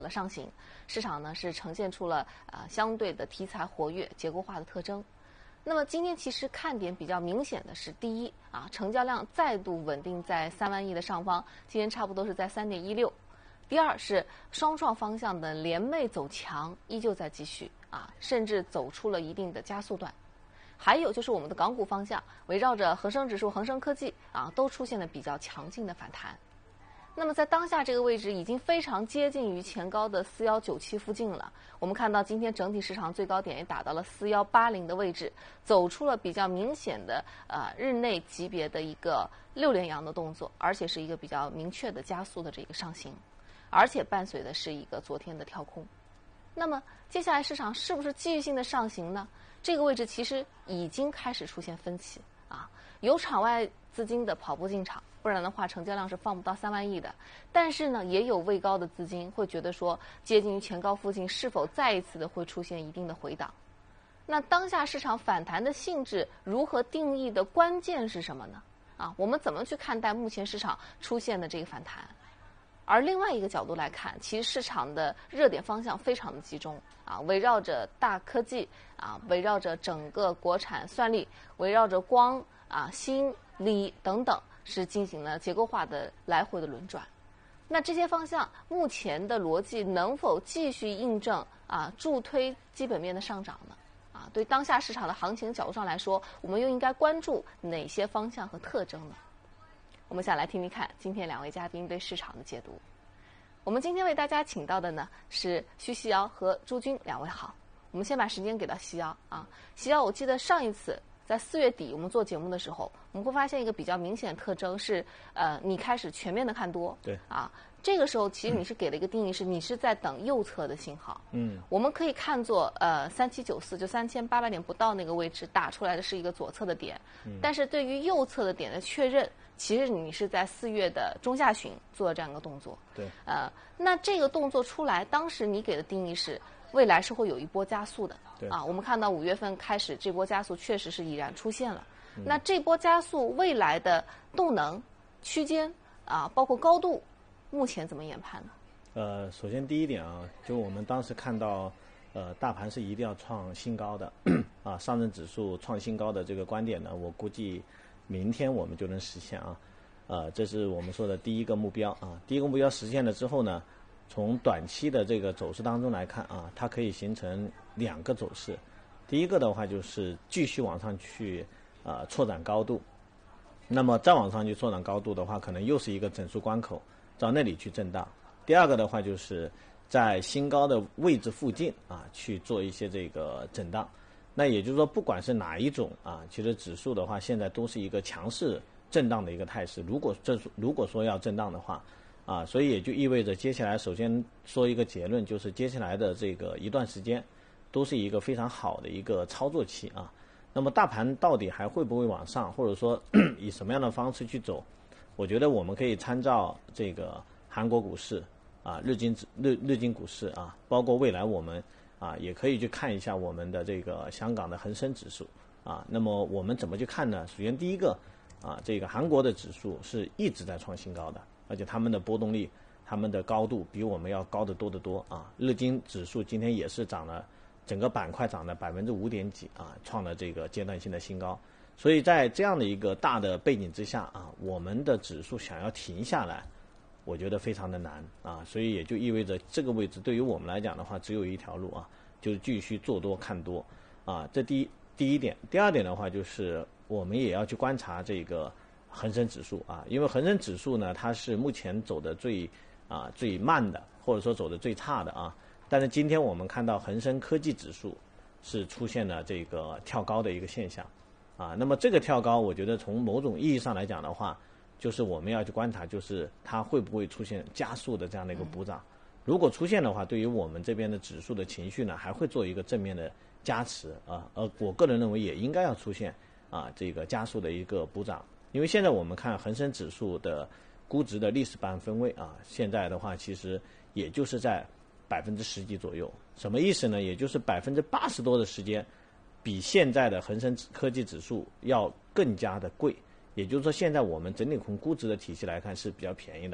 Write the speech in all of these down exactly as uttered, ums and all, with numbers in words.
了上行，市场呢是呈现出了呃相对的题材活跃、结构化的特征。那么今天其实看点比较明显的是，第一啊，成交量再度稳定在三万亿的上方，今天差不多是在三点一六。第二是双创方向的联袂走强依旧在继续啊，甚至走出了一定的加速段。还有就是我们的港股方向，围绕着恒生指数、恒生科技啊，都出现了比较强劲的反弹。那么在当下这个位置已经非常接近于前高的四幺九七附近了。我们看到今天整体市场最高点也达到了四幺八零的位置，走出了比较明显的呃日内级别的一个六连阳的动作，而且是一个比较明确的加速的这个上行，而且伴随的是一个昨天的跳空。那么接下来市场是不是继续性的上行呢？这个位置其实已经开始出现分歧啊，有场外资金的跑步进场，不然的话成交量是放不到三万亿的。但是呢，也有位高的资金会觉得说，接近于前高附近是否再一次的会出现一定的回档。那当下市场反弹的性质如何定义的关键是什么呢？啊，我们怎么去看待目前市场出现的这个反弹？而另外一个角度来看，其实市场的热点方向非常的集中啊，围绕着大科技啊，围绕着整个国产算力，围绕着光啊、锌、锂等等，是进行了结构化的来回的轮转。那这些方向目前的逻辑能否继续印证啊，助推基本面的上涨呢？啊，对当下市场的行情角度上来说，我们又应该关注哪些方向和特征呢？我们想来听听看今天两位嘉宾对市场的解读。我们今天为大家请到的呢是徐熙瑶和朱军两位好。我们先把时间给到熙瑶啊，熙瑶，我记得上一次在四月底我们做节目的时候，我们会发现一个比较明显的特征是，呃，你开始全面的看多， 对啊，这个时候其实你是给了一个定义是你是在等右侧的信号， 嗯， 我们可以看作呃三七九四就三千八百点不到那个位置打出来的是一个左侧的点，嗯，但是对于右侧的点的确认，其实你是在四月的中下旬做了这样一个动作， 对， 呃，那这个动作出来，当时你给的定义是未来是会有一波加速的， 对啊，我们看到五月份开始这波加速确实是已然出现了，嗯，那这波加速未来的动能区间啊，包括高度，目前怎么研判呢？ 呃，首先第一点啊，就我们当时看到，呃，大盘是一定要创新高的，啊，上证指数创新高的这个观点呢，我估计明天我们就能实现啊，呃，这是我们说的第一个目标啊。第一个目标实现了之后呢，从短期的这个走势当中来看啊，它可以形成两个走势。第一个的话就是继续往上去啊、呃、拓展高度，那么再往上去拓展高度的话，可能又是一个整数关口，到那里去震荡。第二个的话就是在新高的位置附近啊去做一些这个震荡。那也就是说，不管是哪一种啊，其实指数的话，现在都是一个强势震荡的一个态势。如果这如果说要震荡的话，啊，所以也就意味着接下来首先说一个结论，就是接下来的这个一段时间，都是一个非常好的一个操作期啊。那么大盘到底还会不会往上，或者说以什么样的方式去走？我觉得我们可以参照这个韩国股市啊、日经日日经股市啊，包括未来我们。啊，也可以去看一下我们的这个香港的恒生指数啊。那么我们怎么去看呢？首先第一个啊，这个韩国的指数是一直在创新高的，而且他们的波动率、他们的高度比我们要高得多得多啊。日经指数今天也是涨了，整个板块涨了百分之五点几啊，创了这个阶段性的新高。所以在这样的一个大的背景之下啊，我们的指数想要停下来，我觉得非常的难啊，所以也就意味着这个位置对于我们来讲的话，只有一条路啊，就是继续做多看多啊。这第一第一点，第二点的话就是我们也要去观察这个恒生指数啊，因为恒生指数呢，它是目前走的最啊最慢的，或者说走的最差的啊。但是今天我们看到恒生科技指数是出现了这个跳高的一个现象啊。那么这个跳高，我觉得从某种意义上来讲的话，就是我们要去观察，就是它会不会出现加速的这样的一个补涨。如果出现的话，对于我们这边的指数的情绪呢，还会做一个正面的加持啊。而我个人认为也应该要出现啊这个加速的一个补涨，因为现在我们看恒生指数的估值的历史半分位啊，现在的话其实也就是在百分之十几左右。什么意思呢？也就是百分之八十多的时间，比现在的恒生科技指数要更加的贵。也就是说，现在我们整体从估值的体系来看是比较便宜的。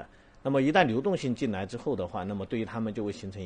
那么一旦流动性进来之后的话，那么对于他们就会形成